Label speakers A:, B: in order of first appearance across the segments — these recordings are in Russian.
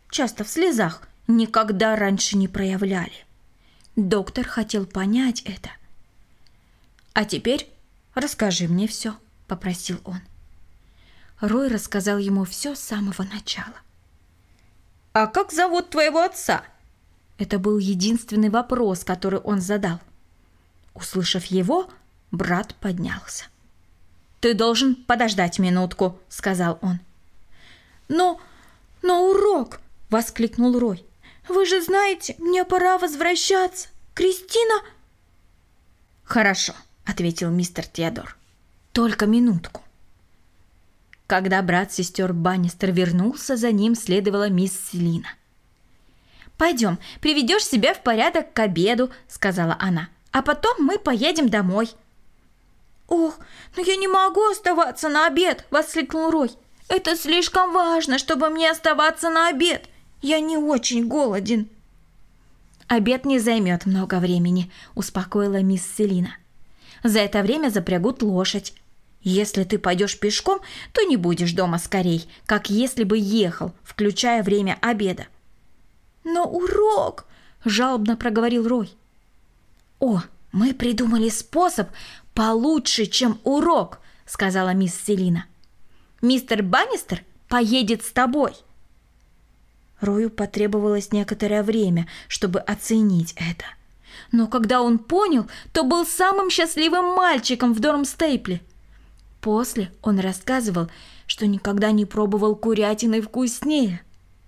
A: часто в слезах, никогда раньше не проявляли. Доктор хотел понять это. «А теперь расскажи мне все», — попросил он. Рой рассказал ему все с самого начала. «А как зовут твоего отца?» Это был единственный вопрос, который он задал. Услышав его, брат поднялся. «Ты должен подождать минутку», — сказал он. «Но урок!» — воскликнул Рой. «Вы же знаете, мне пора возвращаться. Кристина...» «Хорошо», — ответил мистер Теодор. «Только минутку». Когда брат сестер Баннистер вернулся, за ним следовала мисс Селина. «Пойдем, приведешь себя в порядок к обеду», — сказала она. «А потом мы поедем домой». «Ох, но я не могу оставаться на обед!» — воскликнул Рой. «Это слишком важно, чтобы мне оставаться на обед. Я не очень голоден». «Обед не займет много времени», — успокоила мисс Селина. «За это время запрягут лошадь. Если ты пойдешь пешком, то не будешь дома скорей, как если бы ехал, включая время обеда». «Но урок!» – жалобно проговорил Рой. «О, мы придумали способ получше, чем урок», – сказала мисс Селина. «Мистер Баннистер поедет с тобой». Рою потребовалось некоторое время, чтобы оценить это. Но когда он понял, то был самым счастливым мальчиком в Дормстейпле. После он рассказывал, что никогда не пробовал курятины вкуснее.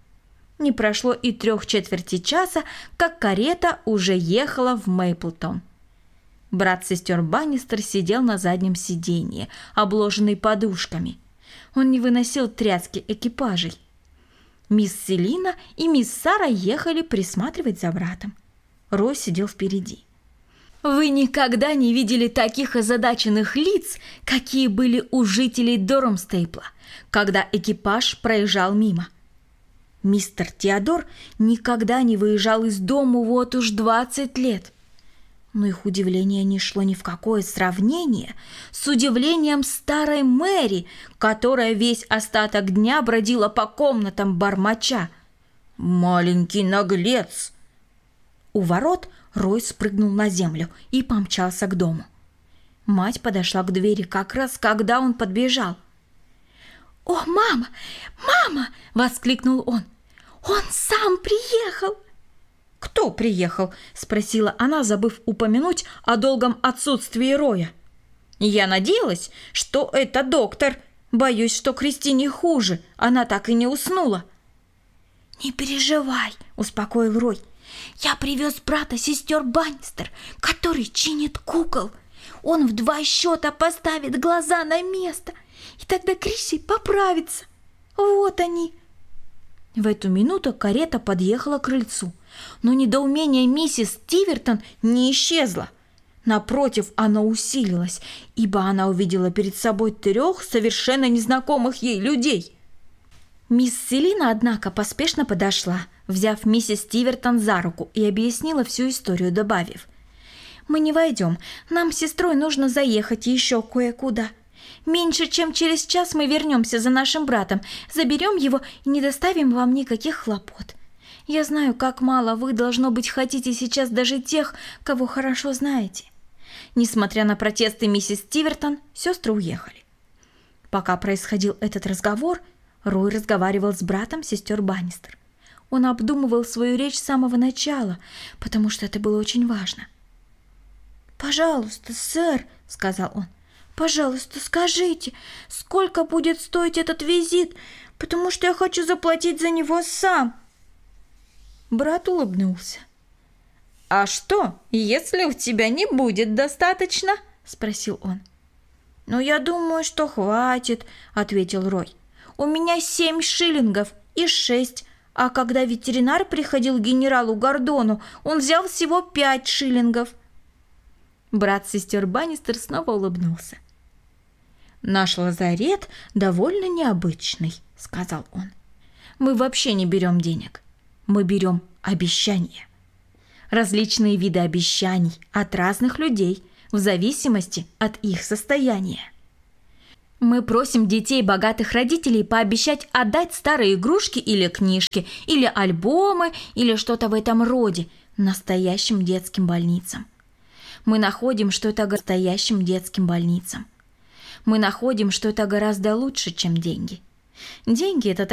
A: Не прошло и 3/4 часа, как карета уже ехала в Мейплтон. Брат сестер Баннистер сидел на заднем сиденье, обложенный подушками. Он не выносил тряски экипажей. Мисс Селина и мисс Сара ехали присматривать за братом. Рой сидел впереди. Вы никогда не видели таких озадаченных лиц, какие были у жителей Дормстейпла, когда экипаж проезжал мимо. Мистер Теодор никогда не выезжал из дома вот уж 20 лет. Но их удивление не шло ни в какое сравнение с удивлением старой Мэри, которая весь остаток дня бродила по комнатам бормоча: «Маленький наглец!» У ворот Рой спрыгнул на землю и помчался к дому. Мать подошла к двери как раз, когда он подбежал. «О, мама! Мама!» — воскликнул он. «Он сам приехал!» «Кто приехал?» — спросила она, забыв упомянуть о долгом отсутствии Роя. «Я надеялась, что это доктор. Боюсь, что Кристине хуже. Она так и не уснула». «Не переживай», — успокоил Рой. «Я привез брата сестер Баннистер, который чинит кукол. Он в 2 счета поставит глаза на место, и тогда Крисси поправится. Вот они». В эту минуту карета подъехала к крыльцу, но недоумение миссис Тивертон не исчезло. Напротив, оно усилилось, ибо она увидела перед собой 3 совершенно незнакомых ей людей. Мисс Селина, однако, поспешно подошла, взяв миссис Тивертон за руку, и объяснила всю историю, добавив: «Мы не войдем, нам с сестрой нужно заехать еще кое-куда. Меньше чем через час мы вернемся за нашим братом, заберем его и не доставим вам никаких хлопот. Я знаю, как мало вы, должно быть, хотите сейчас даже тех, кого хорошо знаете». Несмотря на протесты миссис Тивертон, сестры уехали. Пока происходил этот разговор, Рой разговаривал с братом сестер Баннистер. Он обдумывал свою речь с самого начала, потому что это было очень важно. «Пожалуйста, сэр», — сказал он, — «пожалуйста, скажите, сколько будет стоить этот визит, потому что я хочу заплатить за него сам». Брат улыбнулся. «А что, если у тебя не будет достаточно?» — спросил он. «Ну, я думаю, что хватит», — ответил Рой. «У меня 7 шиллингов и 6, а когда ветеринар приходил к генералу Гордону, он взял всего 5 шиллингов». Брат сестер Баннистер снова улыбнулся. «Наш лазарет довольно необычный», — сказал он. «Мы вообще не берем денег. Мы берем обещания. Различные виды обещаний от разных людей в зависимости от их состояния. Мы просим детей богатых родителей пообещать отдать старые игрушки или книжки, или альбомы, или что-то в этом роде настоящим детским больницам. Мы находим, что это настоящим детским больницам. Мы находим, что это гораздо лучше, чем деньги. Деньги – это